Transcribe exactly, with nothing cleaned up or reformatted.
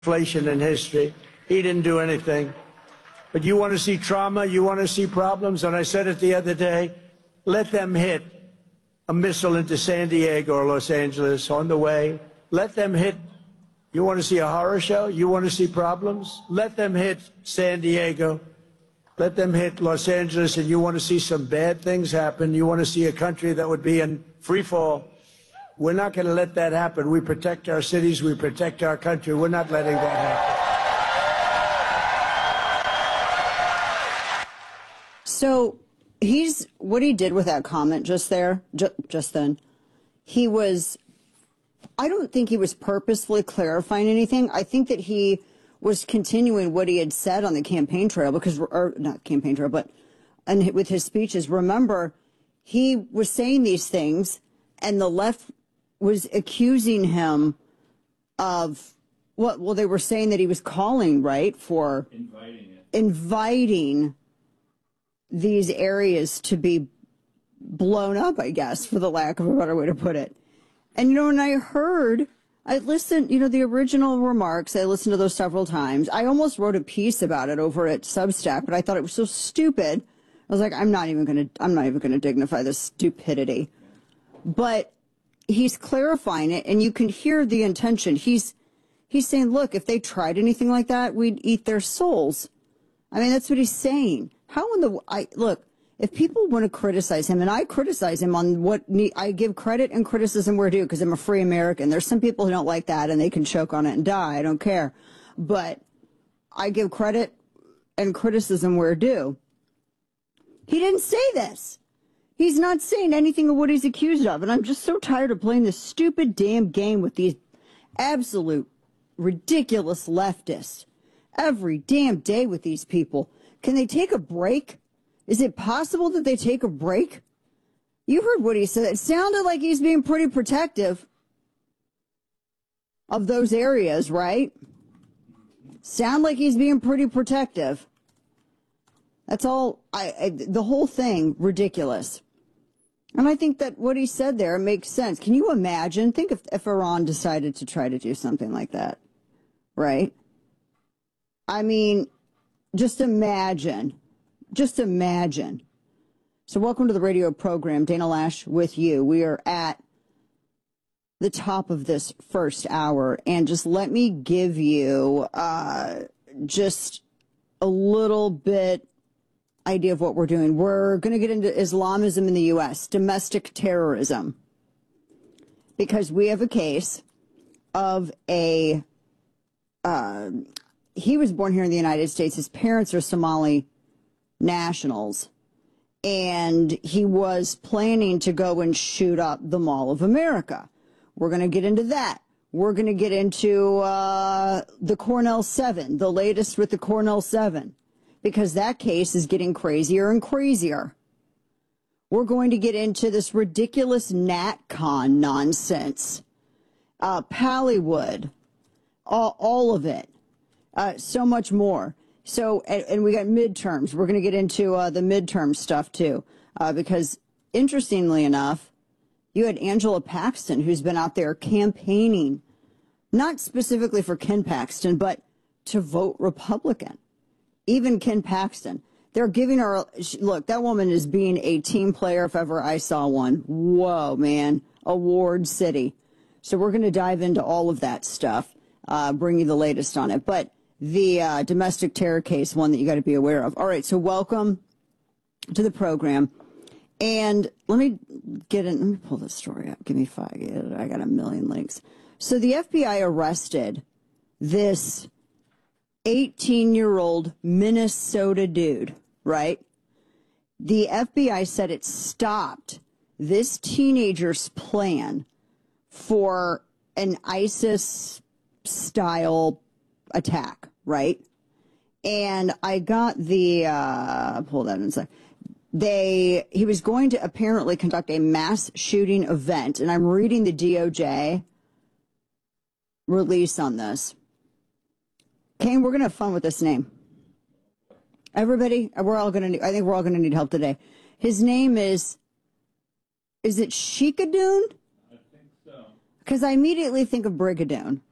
inflation in history. He didn't do anything. But you want to see trauma, you want to see problems, and I said it the other day, let them hit a missile into San Diego or Los Angeles on the way. Let them hit. You want to see a horror show? You want to see problems? Let them hit San Diego. Let them hit Los Angeles, and you want to see some bad things happen. You want to see a country that would be in free fall. We're not going to let that happen. We protect our cities. We protect our country. We're not letting that happen. So he's what he did with that comment just there, ju- just then, he was, I don't think he was purposefully clarifying anything. I think that he was continuing what he had said on the campaign trail because, or not campaign trail, but and with his speeches. Remember, he was saying these things and the left was accusing him of what? Well, they were saying that he was calling, right, for inviting it. inviting these areas to be blown up, I guess, for the lack of a better way to put it. And, you know, when I heard, I listened, you know, the original remarks, I listened to those several times. I almost wrote a piece about it over at Substack, but I thought it was so stupid. I was like, I'm not even going to, I'm not even going to dignify this stupidity. But he's clarifying it, and you can hear the intention. He's, he's saying, look, if they tried anything like that, we'd eat their souls. I mean, that's what he's saying. How in the, I, look, if people want to criticize him, and I criticize him on what, ne- I give credit and criticism where due, because I'm a free American. There's some people who don't like that, and they can choke on it and die. I don't care. But I give credit and criticism where due. He didn't say this. He's not saying anything of what he's accused of, and I'm just so tired of playing this stupid damn game with these absolute ridiculous leftists. Every damn day with these people. Can they take a break? Is it possible that they take a break? You heard what he said. It sounded like he's being pretty protective of those areas, right? Sound like he's being pretty protective. That's all. I, I the whole thing, ridiculous. And I think that what he said there makes sense. Can you imagine? Think if, if Iran decided to try to do something like that, right? I mean, just imagine. Just imagine. So welcome to the radio program, Dana Loesch with you. We are at the top of this first hour, and just let me give you uh, just a little bit idea of what we're doing. We're going to get into Islamism in the U S, domestic terrorism, because we have a case of a, uh, he was born here in the United States. His parents are Somali nationals, and he was planning to go and shoot up the Mall of America. We're going to get into that. We're going to get into uh, the Cornell seven, the latest with the Cornell seven, because that case is getting crazier and crazier. We're going to get into this ridiculous NatCon nonsense, uh, Pallywood, all, all of it, uh, so much more. So, and, and we got midterms. We're going to get into uh, the midterm stuff, too, uh, because interestingly enough, you had Angela Paxton, who's been out there campaigning, not specifically for Ken Paxton, but to vote Republican. Even Ken Paxton. They're giving her, look, that woman is being a team player if ever I saw one. Whoa, man. Award City. So we're going to dive into all of that stuff, uh, bring you the latest on it. But the uh, domestic terror case, one that you got to be aware of. All right, so welcome to the program. And let me get in, let me pull this story up. Give me five. I got a million links. So the F B I arrested this eighteen-year-old Minnesota dude, right? The F B I said it stopped this teenager's plan for an ISIS-style attack, right? And I got the, uh, pull that in a sec. They, he was going to apparently conduct a mass shooting event, and I'm reading the D O J release on this. Kane, we're going to have fun with this name. Everybody, we're all going to, I think we're all going to need help today. His name is, is it Shikadoon? I think so. Because I immediately think of Brigadoon.